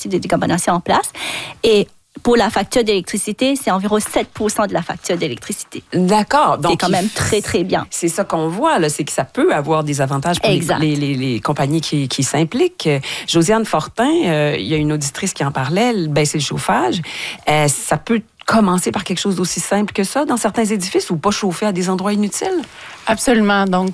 partie de décarbonation en place. Et pour la facture d'électricité, c'est environ 7% de la facture d'électricité. D'accord. Donc, c'est quand même très, très bien. C'est ça qu'on voit, là, c'est que ça peut avoir des avantages pour les compagnies qui s'impliquent. Josiane Fortin, il y a une auditrice qui en parlait, baisser le chauffage. Ça peut commencer par quelque chose d'aussi simple que ça dans certains édifices ou pas chauffer à des endroits inutiles? Absolument. Donc,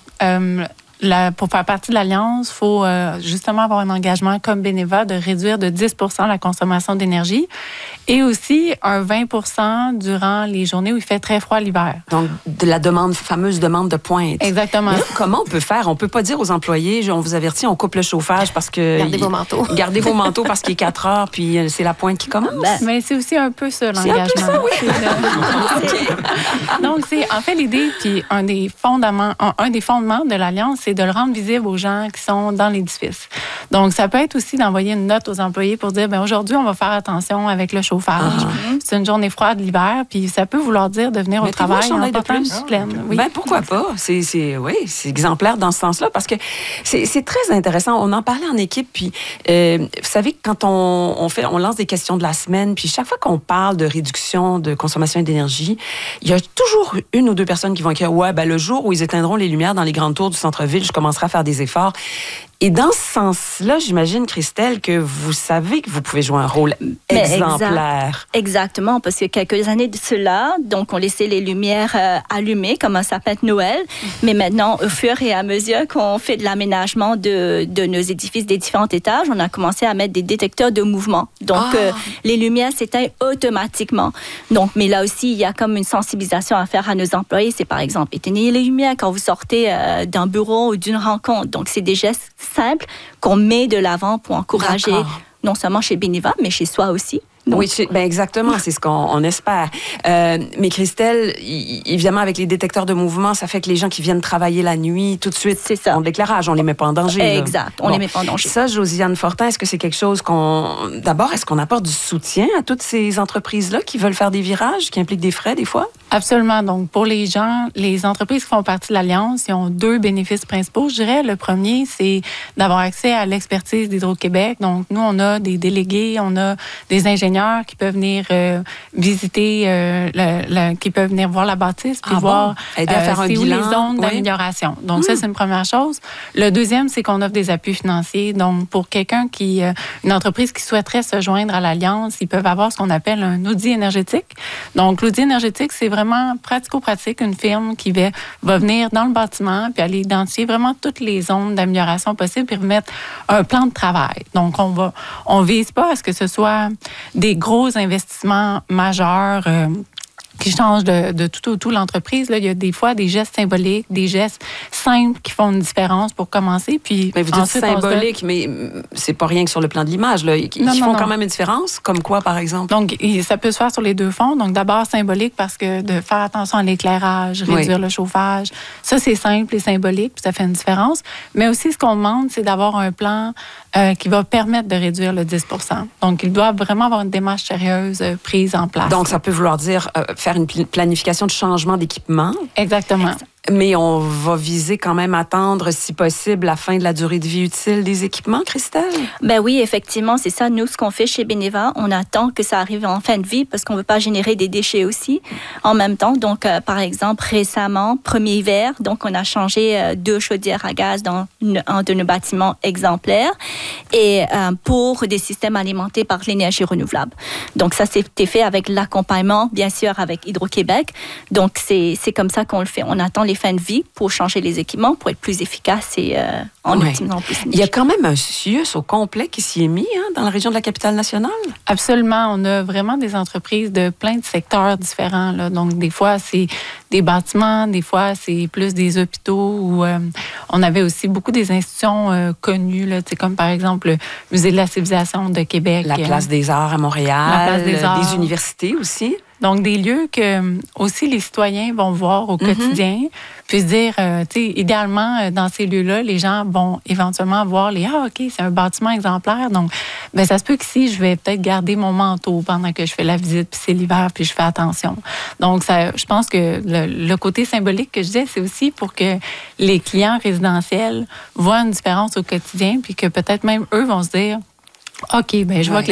pour faire partie de l'Alliance, il faut justement avoir un engagement comme Beneva de réduire de 10% la consommation d'énergie et aussi un 20% durant les journées où il fait très froid l'hiver. Donc, de la fameuse demande de pointe. Exactement. Là, comment on peut faire? On ne peut pas dire aux employés, on vous avertit, on coupe le chauffage parce que... Gardez vos manteaux. Gardez vos manteaux parce qu'il est 4 heures, puis c'est la pointe qui commence. Mais c'est aussi un peu ça, l'engagement. C'est un peu ça, oui. Donc, c'est en fait l'idée, puis un des fondements de l'Alliance, c'est de le rendre visible aux gens qui sont dans l'édifice. Donc, ça peut être aussi d'envoyer une note aux employés pour dire, aujourd'hui, on va faire attention avec le chauffage. C'est une journée froide l'hiver, puis ça peut vouloir dire de venir au travail en portant une soutane. Oui. Ben, pourquoi pas? C'est exemplaire dans ce sens-là, parce que c'est très intéressant. On en parlait en équipe, puis vous savez, quand on lance des questions de la semaine, puis chaque fois qu'on parle de réduction de consommation d'énergie, il y a toujours une ou deux personnes qui vont écrire, le jour où ils éteindront les lumières dans les grandes tours du centre-ville, je commencerai à faire des efforts. Et dans ce sens-là, j'imagine, Christelle, que vous savez que vous pouvez jouer un rôle exemplaire. Exactement, parce que quelques années de cela, donc on laissait les lumières allumées comme un sapin de Noël, mais maintenant, au fur et à mesure qu'on fait de l'aménagement de nos édifices des différents étages, on a commencé à mettre des détecteurs de mouvement. Donc, les lumières s'éteignent automatiquement. Donc, mais là aussi, il y a comme une sensibilisation à faire à nos employés. C'est par exemple, éteignez les lumières quand vous sortez d'un bureau ou d'une rencontre. Donc, c'est des gestes simple qu'on met de l'avant pour encourager non seulement chez Beneva, mais chez soi aussi. Donc, oui, exactement, c'est ce qu'on espère. Mais Christelle, évidemment, avec les détecteurs de mouvement, ça fait que les gens qui viennent travailler la nuit, tout de suite, ont de l'éclairage, on les met pas en danger. Exact, on les met pas en danger. Ça, Josiane Fortin, est-ce que c'est quelque chose D'abord, est-ce qu'on apporte du soutien à toutes ces entreprises-là qui veulent faire des virages, qui impliquent des frais, des fois? Absolument. Donc, pour les gens, les entreprises qui font partie de l'Alliance, ils ont 2 bénéfices principaux. Je dirais, le premier, c'est d'avoir accès à l'expertise d'Hydro-Québec. Donc, nous, on a des délégués, on a des ingénieurs qui peuvent venir visiter, qui peuvent venir voir la bâtisse, puis voir aider à faire un bilan. les zones d'amélioration. Donc, ça, c'est une première chose. Le deuxième, c'est qu'on offre des appuis financiers. Donc, pour quelqu'un une entreprise qui souhaiterait se joindre à l'Alliance, ils peuvent avoir ce qu'on appelle un audit énergétique. Donc, l'audit énergétique, c'est vraiment pratico-pratique, une firme qui va venir dans le bâtiment puis aller identifier vraiment toutes les zones d'amélioration possibles puis remettre un plan de travail. Donc, on vise pas à ce que ce soit des gros investissements majeurs qui changent de tout au tout l'entreprise. Là, il y a des fois des gestes symboliques, des gestes simples qui font une différence pour commencer. Puis mais vous dites symbolique, mais c'est pas rien que sur le plan de l'image. Là. Ils font quand même une différence. Comme quoi, par exemple? Donc, ça peut se faire sur les 2 fronts. Donc, d'abord, symbolique parce que de faire attention à l'éclairage, réduire le chauffage, ça, c'est simple et symbolique, puis ça fait une différence. Mais aussi, ce qu'on demande, c'est d'avoir un plan qui va permettre de réduire le 10%. Donc, il doit vraiment avoir une démarche sérieuse prise en place. Donc, ça peut vouloir dire faire une planification de changement d'équipement. Exactement. Mais on va viser quand même attendre, si possible, la fin de la durée de vie utile des équipements, Christelle? Ben oui, effectivement, c'est ça. Nous, ce qu'on fait chez Beneva, on attend que ça arrive en fin de vie parce qu'on ne veut pas générer des déchets aussi en même temps. Donc, par exemple, récemment, premier hiver, donc on a changé 2 chaudières à gaz dans un de nos bâtiments exemplaires et pour des systèmes alimentés par l'énergie renouvelable. Donc, ça, c'était fait avec l'accompagnement, bien sûr, avec Hydro-Québec. Donc, c'est comme ça qu'on le fait. On attend les fins de vie pour changer les équipements, pour être plus efficace et en optimisant plus. Il y a quand même un CIUS au complet qui s'y est mis dans la région de la capitale nationale? Absolument. On a vraiment des entreprises de plein de secteurs différents. Là. Donc, des fois, c'est des bâtiments, des fois, c'est plus des hôpitaux. Où, on avait aussi beaucoup des institutions connues, là, comme par exemple le Musée de la civilisation de Québec. La Place des Arts à Montréal. La Place des Arts. Des universités aussi. Donc, des lieux que aussi les citoyens vont voir au quotidien, puis se dire, tu sais, idéalement, dans ces lieux-là, les gens vont éventuellement voir OK, c'est un bâtiment exemplaire. Donc, ben ça se peut qu'ici, je vais peut-être garder mon manteau pendant que je fais la visite, puis c'est l'hiver, puis je fais attention. Donc, je pense que le côté symbolique que je disais, c'est aussi pour que les clients résidentiels voient une différence au quotidien, puis que peut-être même eux vont se dire, OK, ben je vois que